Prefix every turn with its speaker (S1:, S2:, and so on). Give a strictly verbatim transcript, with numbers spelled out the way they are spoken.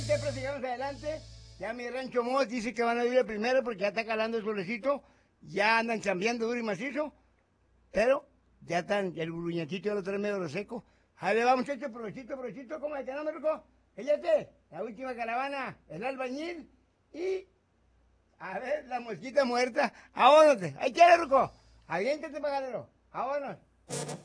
S1: Siempre sigamos adelante. Ya mi rancho Moss dice que van a ir primero porque ya está calando el solecito. Ya andan chambeando duro y macizo. Pero ya están, el gruñetito ya lo trae medio reseco. Ahí le va, muchachos, provechito, provechito. ¿Cómo es que no me rico? Fíjate, la última caravana, el albañil y... A ver, la mosquita muerta. Vámonos. Ahí quiere, Ruco. Aviéntate, pagadero. Vámonos.